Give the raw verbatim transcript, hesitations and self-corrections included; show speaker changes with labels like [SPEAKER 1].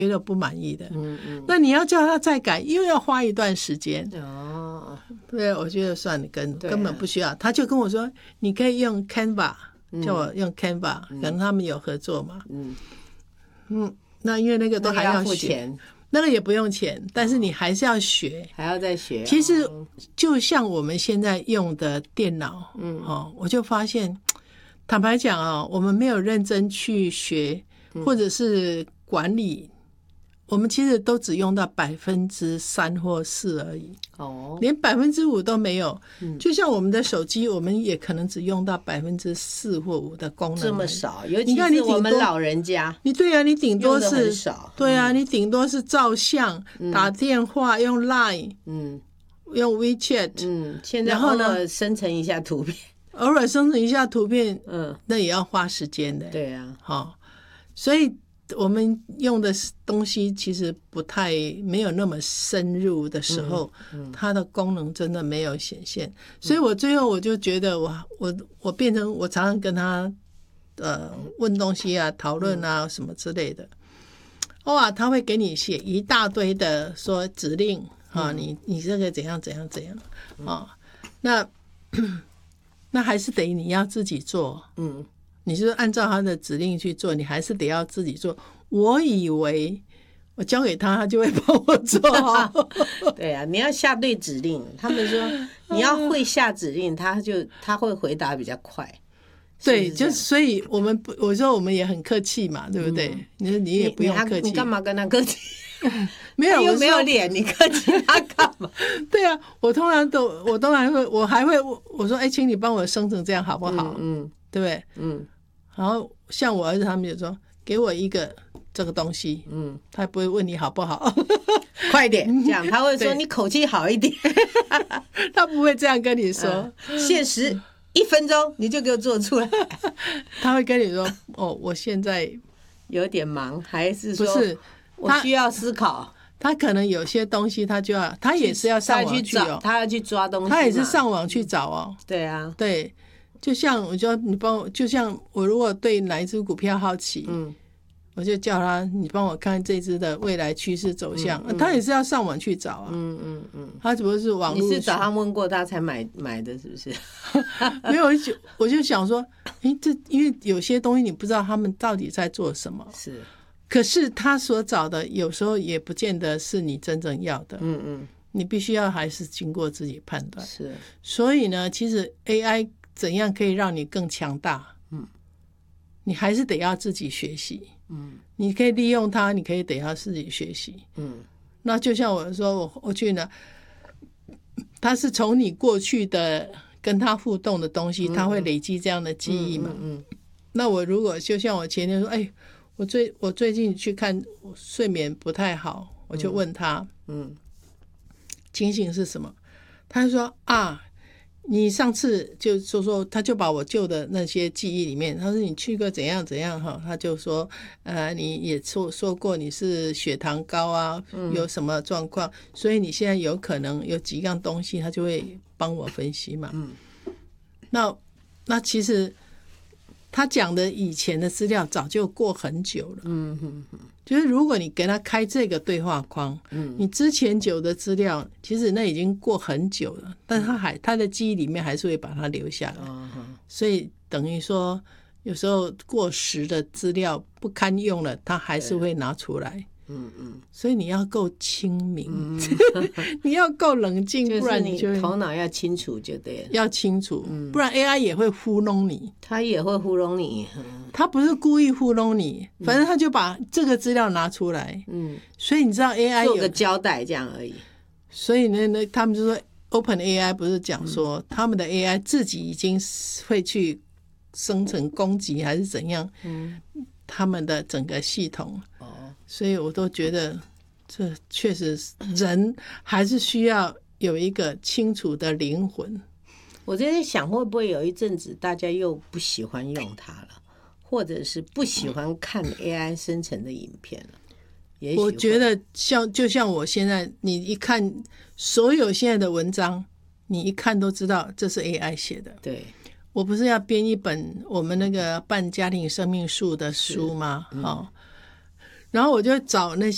[SPEAKER 1] 觉得不满意的，
[SPEAKER 2] 嗯嗯，
[SPEAKER 1] 那你要叫他再改，又要花一段时间。
[SPEAKER 2] 哦，
[SPEAKER 1] 对，我觉得算了，根、
[SPEAKER 2] 对啊、
[SPEAKER 1] 根本不需要。他就跟我说，你可以用 Canva，、嗯、叫我用 Canva，、嗯、可能他们有合作嘛。嗯嗯，那因为那个都还要学，那个要付钱，那个也不用钱，但是你还是要学，
[SPEAKER 2] 还要再学。
[SPEAKER 1] 其实就像我们现在用的电脑，嗯，哦，我就发现，坦白讲啊、哦，我们没有认真去学，或者是管理。我们其实都只用到百分之三或四而已，哦，连百分之五都没有。嗯、就像我们的手机，我们也可能只用到百分之四或五的功能，
[SPEAKER 2] 这么少。尤其是我们老人家，
[SPEAKER 1] 你对啊，你顶多是
[SPEAKER 2] 很少，
[SPEAKER 1] 对啊，嗯、你顶多是照相、嗯、打电话、用 Line， 嗯，用 WeChat，
[SPEAKER 2] 嗯，现在偶尔生成一下图片，
[SPEAKER 1] 偶尔生成一下图片，嗯，那也要花时间的。
[SPEAKER 2] 对啊，
[SPEAKER 1] 好、哦，所以。我们用的东西其实不太没有那么深入的时候，嗯嗯、它的功能真的没有显现，所以我最后我就觉得我我我变成我常常跟他呃问东西啊、讨论啊什么之类的，哇，他会给你写一大堆的说指令啊，你你这个怎样怎样怎样啊，那那还是得你要自己做，嗯。你是按照他的指令去做，你还是得要自己做。我以为我交给他，他就会帮我做。
[SPEAKER 2] 对啊，你要下对指令。他们说你要会下指令，他就他会回答比较快。
[SPEAKER 1] 对，就所以我们不，我说我们也很客气嘛，对不对？嗯、你说你也不用客气，
[SPEAKER 2] 你干嘛跟他客气？
[SPEAKER 1] 没有，
[SPEAKER 2] 又没有脸，你客气他干嘛？
[SPEAKER 1] 对啊，我通常都，我当然会，我还会我说，哎，请你帮我生成这样好不好？嗯。嗯对不对？嗯，然后像我儿子他们就说，给我一个这个东西，嗯，他不会问你好不好，
[SPEAKER 2] 快点这样，他会说你口气好一点，
[SPEAKER 1] 他不会这样跟你说，
[SPEAKER 2] 嗯、限时一分钟你就给我做出来，
[SPEAKER 1] 他会跟你说，哦，我现在
[SPEAKER 2] 有点忙，还是说
[SPEAKER 1] 不是
[SPEAKER 2] 我需要思考。
[SPEAKER 1] 他可能有些东西，他就要，他也是要上网去哦，
[SPEAKER 2] 他要去抓东西，
[SPEAKER 1] 他也是上网去找哦，
[SPEAKER 2] 对啊，
[SPEAKER 1] 对。就像我就你帮我，就像我如果对哪一只股票好奇，嗯，我就叫他你帮我看这只的未来趋势走向，嗯嗯、他也是要上网去找啊，嗯嗯嗯，他只不过是网络，
[SPEAKER 2] 你是找他问过他才买买的，是不是？
[SPEAKER 1] 没有，就我就想说，哎，这因为有些东西你不知道他们到底在做什么，
[SPEAKER 2] 是，
[SPEAKER 1] 可是他所找的有时候也不见得是你真正要的，嗯嗯，你必须要还是经过自己判断，
[SPEAKER 2] 是，
[SPEAKER 1] 所以呢，其实 A I。怎样可以让你更强大？嗯，你还是得要自己学习。嗯，你可以利用它，你可以得要自己学习。嗯，那就像我说，我我去呢，它是从你过去的跟他互动的东西，它会累积这样的记忆嘛。嗯，嗯嗯那我如果就像我前天说，哎，我最我最近去看睡眠不太好，我就问他，嗯，情形是什么？他就说啊。你上次就说说，他就把我旧的那些记忆里面，他说你去过怎样怎样哈，他就说，呃，你也说说过你是血糖高啊，有什么状况，嗯、所以你现在有可能有几样东西，他就会帮我分析嘛。嗯，那那其实他讲的以前的资料早就过很久了。嗯哼哼，就是如果你给他开这个对话框，嗯，你之前久的资料，其实那已经过很久了，但他还他的记忆里面还是会把它留下来。嗯哼，所以等于说，有时候过时的资料不堪用了，他还是会拿出来。嗯嗯，所以你要够清明，嗯、你要够冷静，不然你就
[SPEAKER 2] 头脑要清楚就对了。
[SPEAKER 1] 要清楚，嗯、不然 A I 也会糊弄你。
[SPEAKER 2] 他也会糊弄你，嗯、
[SPEAKER 1] 他不是故意糊弄你，反正他就把这个资料拿出来。嗯，所以你知道 A I 有
[SPEAKER 2] 做个交代这样而已。
[SPEAKER 1] 所以呢，那他们就说 Open A I 不是讲说、嗯、他们的 A I 自己已经会去生成攻击还是怎样？嗯，他们的整个系统。所以我都觉得这确实人还是需要有一个清楚的灵魂。
[SPEAKER 2] 我在想会不会有一阵子大家又不喜欢用它了，或者是不喜欢看 A I 生成的影片了。也许
[SPEAKER 1] 我觉得像就像我现在你一看所有现在的文章，你一看都知道这是 A I 写的。
[SPEAKER 2] 对，
[SPEAKER 1] 我不是要编一本我们那个办家庭生命树的书吗？嗯哦，然后我就找那些